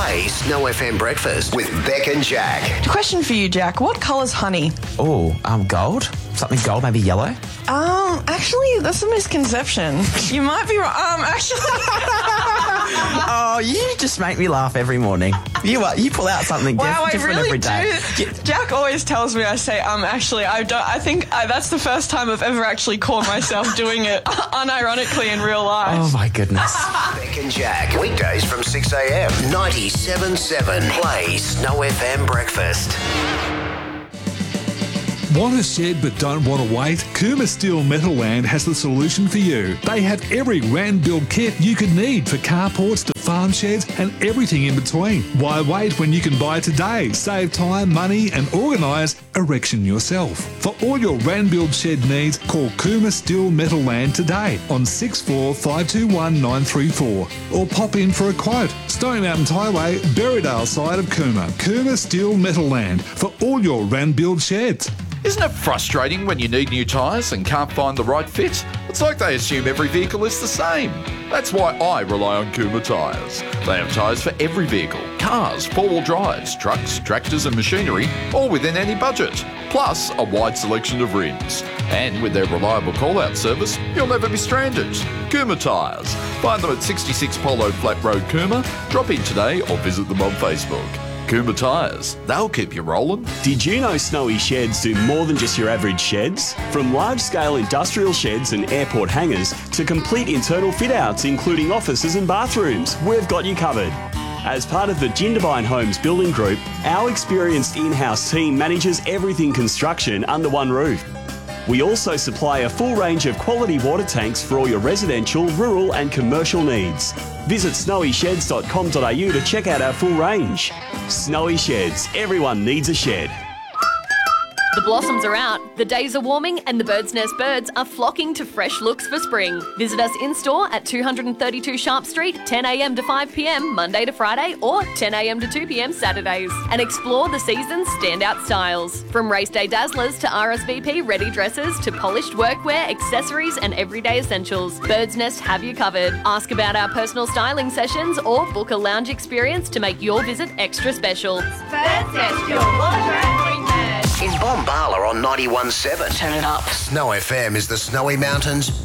Play Snow FM Breakfast with Beck and Jack. Question for you, Jack. What colour's honey? Oh, gold? Something gold, maybe yellow? Actually, that's a misconception. You might be wrong. Oh, you just make me laugh every morning. You pull out something different really every day. Jack always tells me I say, actually, I don't. I think that's the first time I've ever actually caught myself doing it unironically in real life. Oh, my goodness. Beck and Jack, weekdays from 6 a.m. 97.7 Play Snow FM Breakfast. Want a shed but don't want to wait? Cooma Steel Metalland has the solution for you. They have every Rand build kit you could need for carports to farm sheds and everything in between. Why wait when you can buy today? Save time, money and organise erection yourself. For all your Rand build shed needs, call Cooma Steel Metalland today on 64521 or pop in for a quote. Stone Mountains Highway, Berrydale side of Cooma. Cooma Steel Metalland for all your Rand build sheds. Isn't it frustrating when you need new tyres and can't find the right fit? It's like they assume every vehicle is the same. That's why I rely on Cooma Tyres. They have tyres for every vehicle, cars, four-wheel drives, trucks, tractors and machinery, all within any budget. Plus a wide selection of rims. And with their reliable call-out service, you'll never be stranded. Cooma Tyres. Find them at 66 Polo Flat Road, Cooma. Drop in today or visit them on Facebook. Cooma Tyres, they'll keep you rolling. Did you know Snowy Sheds do more than just your average sheds? From large-scale industrial sheds and airport hangars to complete internal fit-outs including offices and bathrooms, we've got you covered. As part of the Jindabyne Homes Building Group, our experienced in-house team manages everything construction under one roof. We also supply a full range of quality water tanks for all your residential, rural and commercial needs. Visit snowysheds.com.au to check out our full range. Snowy Sheds. Everyone needs a shed. The blossoms are out, the days are warming and the Bird's Nest birds are flocking to fresh looks for spring. Visit us in-store at 232 Sharp Street, 10am to 5pm, Monday to Friday or 10am to 2pm Saturdays. And explore the season's standout styles. From race day dazzlers to RSVP ready dresses to polished workwear, accessories and everyday essentials. Bird's Nest have you covered. Ask about our personal styling sessions or book a lounge experience to make your visit extra special. Bird's Nest, your wardrobe nerd. In Bombala on 91.7. Turn it up. Snow FM is the Snowy Mountains